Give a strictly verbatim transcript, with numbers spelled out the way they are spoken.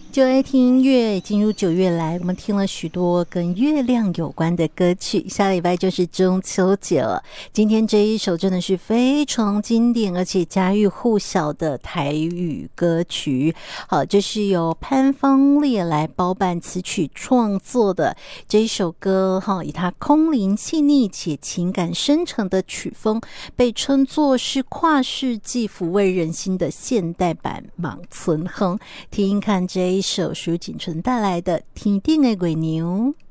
就爱听音乐，进入九月来，我们听了许多跟月亮有关的歌曲。下礼拜就是中秋节了，今天这一首真的是非常经典而且家喻户晓的台语歌曲。好，这是由潘芳烈来包办词曲创作的这一首歌，哈，以它空灵细腻且情感深沉的曲风，被称作是跨世纪抚慰人心的现代版《望春风》。听听看这一首属于景纯带来的《天顶的月娘》。